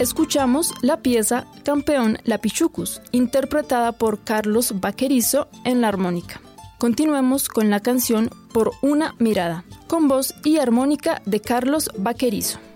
escuchamos la pieza Campeón Lapichucus, interpretada por Carlos Vaquerizo en la armónica. Continuemos con la canción Por una mirada, con voz y armónica de Carlos Vaquerizo.